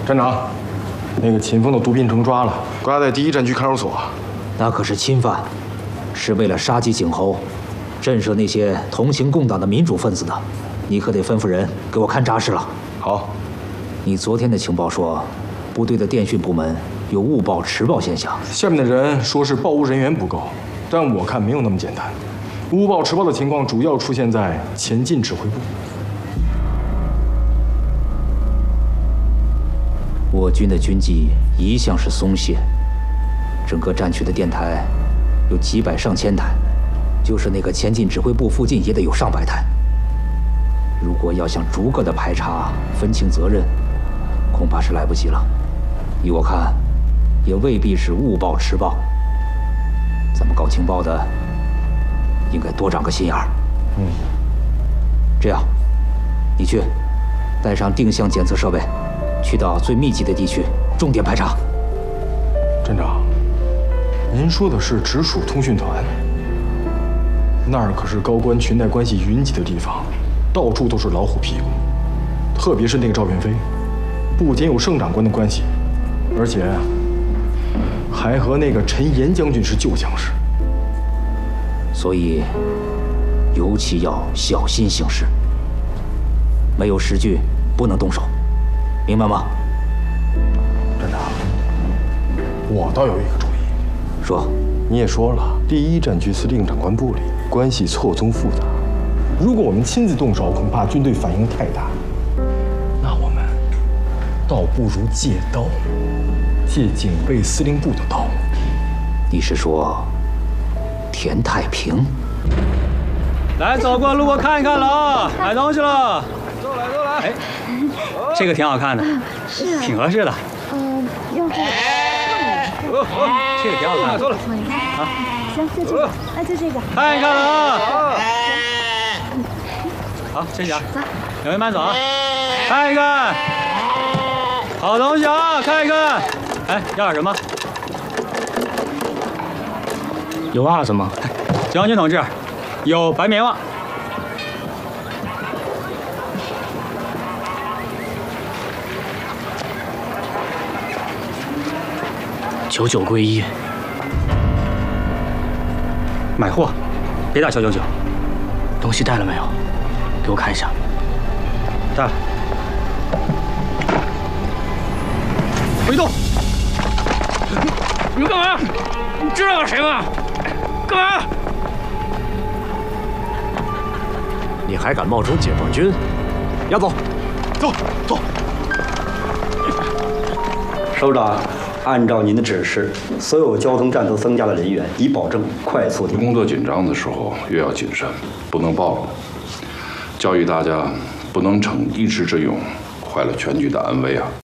站长，那个秦风的毒品成抓了，关押在第1战区看守所。 那可是侵犯，是为了杀鸡儆猴，震慑那些同行共党的民主分子的。你可得吩咐人给我看扎实了。 好。 你昨天的情报说，部队的电讯部门有误报、迟报现象。 下面的人说是报务人员不够，但我看没有那么简单。误报、迟报的情况主要出现在前进指挥部。 我军的军纪一向是松懈，整个战区的电台有几百上千台，就是那个前进指挥部附近也得有上百台。如果要想逐个的排查、分清责任，恐怕是来不及了。依我看，也未必是误报、迟报。咱们搞情报的，应该多长个心眼儿。这样，你去带上定向检测设备，去到最密集的地区，重点排查。 站长，您说的是直属通讯团，那儿可是高官裙带关系云集的地方，到处都是老虎屁股。特别是那个赵元飞，不仅有盛长官的关系，而且还和那个陈岩将军是旧相识。 所以，尤其要小心行事。没有实据，不能动手，明白吗？ 站长，我倒有一个主意。 说， 你也说了，第1战区司令长官部里关系错综复杂，如果我们亲自动手，恐怕军队反应太大。那我们倒不如借刀，借警备司令部的刀。 你是说田太平？ 来，走过路过看一看了啊，买东西了。都来都来。哎，这个挺好看的， 是啊， 挺合适的。 要是这个挺好看的。 啊，行，就这个，哎，就这个。 看一看了啊。好，谢谢啊。 走， 两位慢走啊。看一看，好东西啊，看一看。哎，要点什么？ 有袜子吗？ 将军同志，有白棉袜。 99归1。 买货，别打999。 东西带了没有？给我看一下。 带了。别动！ 你们干嘛？你知道我谁吗？干嘛？ 你还敢冒充解放军？押走， 走走。 首长，按照您的指示，所有交通站都增加了人员，以保证快速的工作紧张的时候越要谨慎，不能暴露。教育大家不能逞一时之勇，坏了全局的安危啊！